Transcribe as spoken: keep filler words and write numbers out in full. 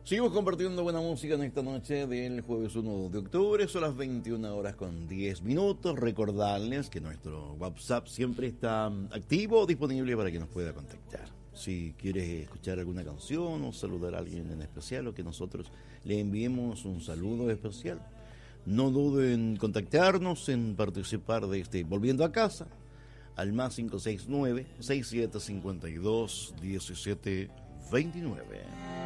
Seguimos compartiendo buena música en esta noche del jueves uno de octubre. Son las veintiuna horas con diez minutos. Recordarles que nuestro WhatsApp siempre está activo, disponible para que nos pueda contactar. Si quieres escuchar alguna canción o saludar a alguien en especial o que nosotros le enviemos un saludo especial, no duden en contactarnos, en participar de este Volviendo a Casa al más cinco seis nueve, seis siete cinco dos, uno siete dos nueve.